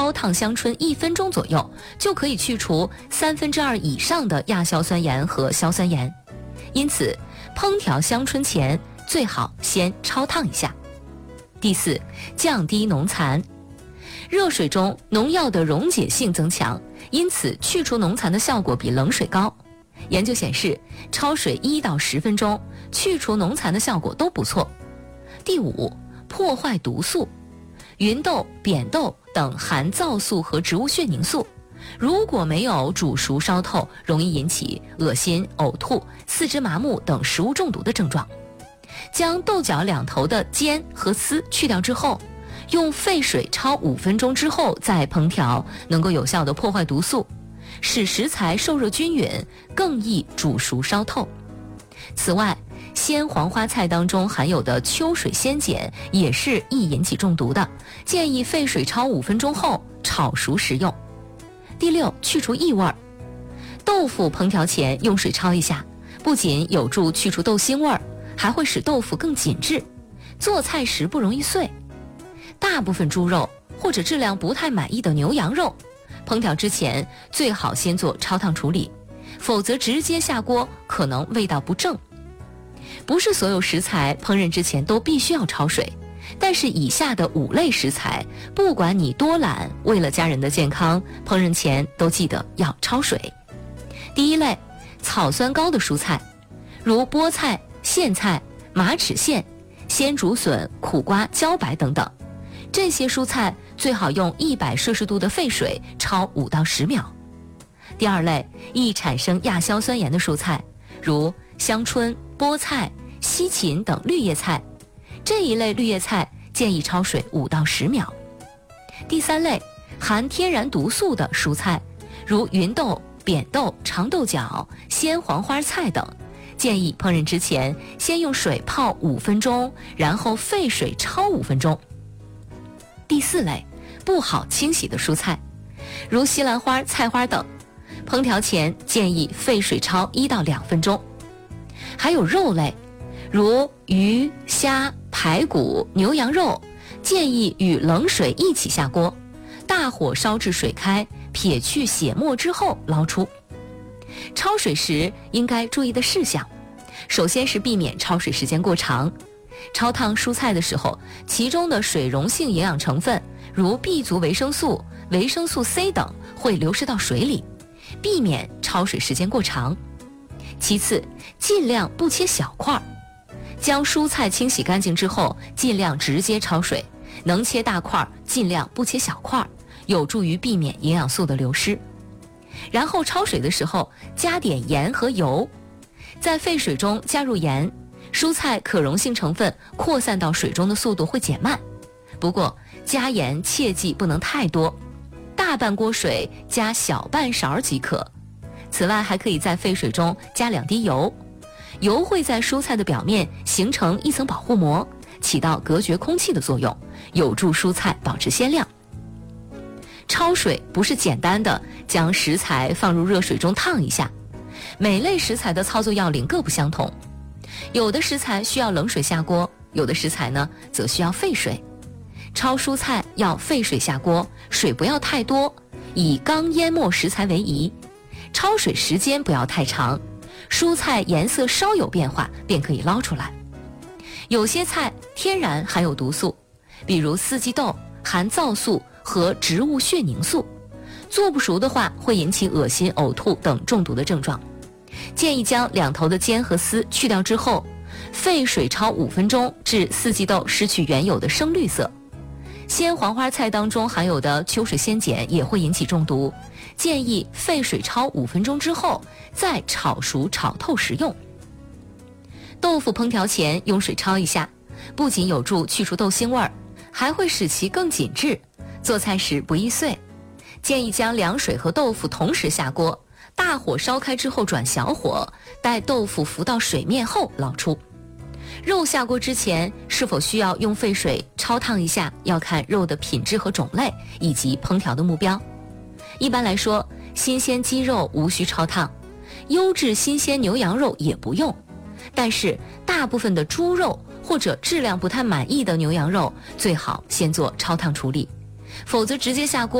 焯烫香椿1分钟左右，就可以去除2/3以上的亚硝酸盐和硝酸盐。因此，烹调香椿前最好先焯烫一下。第4，降低农残。热水中农药的溶解性增强，因此去除农残的效果比冷水高。研究显示，焯水1到10分钟，去除农残的效果都不错。第5，破坏毒素。芸豆、扁豆等含皂素和植物血凝素，如果没有煮熟烧透，容易引起恶心、呕吐、四肢麻木等食物中毒的症状。将豆角两头的尖和丝去掉之后，用沸水焯5分钟之后再烹调，能够有效地破坏毒素，使食材受热均匀，更易煮熟烧透。此外，鲜黄花菜当中含有的秋水仙碱也是易引起中毒的，建议沸水焯5分钟后炒熟食用。第6，去除异味。豆腐烹调前用水焯一下，不仅有助去除豆腥味，还会使豆腐更紧致，做菜时不容易碎。大部分猪肉或者质量不太满意的牛羊肉，烹调之前最好先做焯烫处理，否则直接下锅可能味道不正。不是所有食材烹饪之前都必须要焯水，但是以下的5类食材，不管你多懒，为了家人的健康，烹饪前都记得要焯水。第1类，草酸高的蔬菜，如菠菜、苋菜、马齿苋、鲜竹笋、苦瓜、茭白等等，这些蔬菜最好用100摄氏度的沸水焯5到10秒。第2类，易产生亚硝酸盐的蔬菜，如香椿、菠菜、西芹等绿叶菜，这一类绿叶菜建议焯水5到10秒。第3类，含天然毒素的蔬菜，如芸豆、扁豆、长豆角、鲜黄花菜等，建议烹饪之前先用水泡5分钟，然后沸水焯5分钟。第4类，不好清洗的蔬菜，如西兰花、菜花等，烹调前建议沸水焯1到2分钟。还有肉类，如鱼、虾、排骨、牛羊肉，建议与冷水一起下锅，大火烧至水开，撇去血沫之后捞出。焯水时应该注意的事项，首先是避免焯水时间过长。焯烫蔬菜的时候，其中的水溶性营养成分，如 B 族维生素、维生素 C 等会流失到水里，避免焯水时间过长。其次，尽量不切小块，将蔬菜清洗干净之后，尽量直接焯水，能切大块尽量不切小块，有助于避免营养素的流失。然后焯水的时候加点盐和油，在沸水中加入盐，蔬菜可溶性成分扩散到水中的速度会减慢。不过加盐切记不能太多，大半锅水加小半勺即可。此外，还可以在沸水中加2滴油，油会在蔬菜的表面形成一层保护膜，起到隔绝空气的作用，有助蔬菜保持鲜亮。焯水不是简单的将食材放入热水中烫一下，每类食材的操作要领各不相同，有的食材需要冷水下锅，有的食材呢则需要沸水。焯蔬菜要沸水下锅，水不要太多，以刚淹没食材为宜。焯水时间不要太长，蔬菜颜色稍有变化便可以捞出来。有些菜天然含有毒素，比如四季豆含皂素和植物血凝素，做不熟的话会引起恶心、呕吐等中毒的症状。建议将两头的尖和丝去掉之后，沸水焯5分钟，至四季豆失去原有的深绿色。鲜黄花菜当中含有的秋水仙碱也会引起中毒，建议沸水焯5分钟之后再炒熟炒透食用。豆腐烹调前用水焯一下，不仅有助去除豆腥味儿，还会使其更紧致，做菜时不易碎。建议将凉水和豆腐同时下锅，大火烧开之后转小火，待豆腐浮到水面后捞出。肉下锅之前是否需要用沸水焯烫一下，要看肉的品质和种类以及烹调的目标。一般来说，新鲜鸡肉无需焯烫，优质新鲜牛羊肉也不用，但是大部分的猪肉或者质量不太满意的牛羊肉最好先做焯烫处理，否则直接下锅